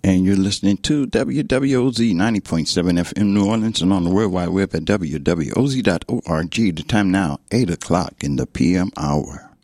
And you're listening to WWOZ 90.7 FM New Orleans and on the World Wide Web at WWOZ.org. The time now, 8 o'clock in the PM hour.